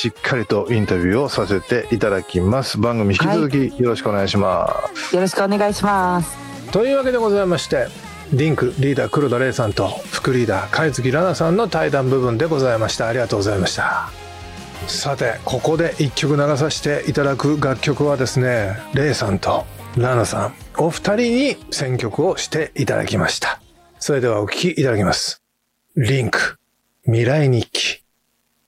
しっかりとインタビューをさせていただきます。番組引き続きよろしくお願いします。 よろしくお願いします。 というわけでございまして、リンクリーダー黒田玲さんと副リーダー貝月ラナさんの対談部分でございました。ありがとうございました。さて、ここで一曲流させていただく楽曲はですね、レイさんとラナさんお二人に選曲をしていただきました。それではお聴きいただきます。リンク未来日記。